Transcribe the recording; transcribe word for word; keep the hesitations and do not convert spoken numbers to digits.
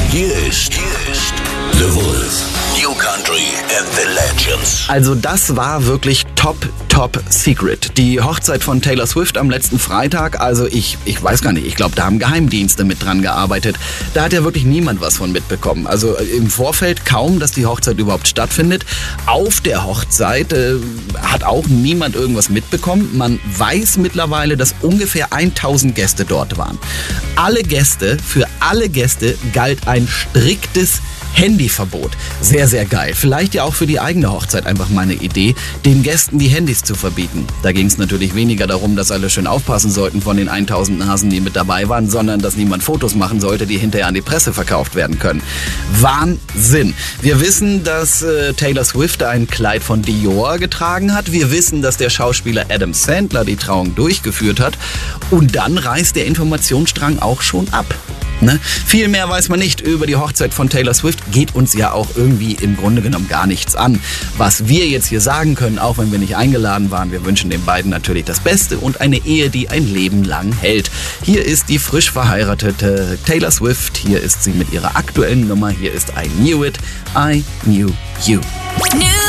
Hier ist, hier ist The Wolf. New Country and the Legends. Also das war wirklich top, top secret. Die Hochzeit von Taylor Swift am letzten Freitag, also ich, ich weiß gar nicht, ich glaube, da haben Geheimdienste mit dran gearbeitet. Da hat ja wirklich niemand was von mitbekommen. Also im Vorfeld kaum, dass die Hochzeit überhaupt stattfindet. Auf der Hochzeit äh, hat auch niemand irgendwas mitbekommen. Man weiß mittlerweile, dass ungefähr tausend Gäste dort waren. Alle Gäste, für alle Gäste galt ein striktes Handyverbot. Sehr, sehr geil. Vielleicht ja auch für die eigene Hochzeit einfach mal eine Idee, den Gästen die Handys zu verbieten. Da ging es natürlich weniger darum, dass alle schön aufpassen sollten von den tausend Nasen, die mit dabei waren, sondern dass niemand Fotos machen sollte, die hinterher an die Presse verkauft werden können. Wahnsinn. Wir wissen, dass äh, Taylor Swift ein Kleid von Dior getragen hat. Wir wissen, dass der Schauspieler Adam Sandler die Trauung durchgeführt hat. Und dann reißt der Informationsstrang auch schon ab. Ne? Viel mehr weiß man nicht über die Hochzeit von Taylor Swift, geht uns ja auch irgendwie im Grunde genommen gar nichts an. Was wir jetzt hier sagen können, auch wenn wir nicht eingeladen waren, wir wünschen den beiden natürlich das Beste und eine Ehe, die ein Leben lang hält. Hier ist die frisch verheiratete Taylor Swift, hier ist sie mit ihrer aktuellen Nummer, hier ist I Knew It, I Knew You.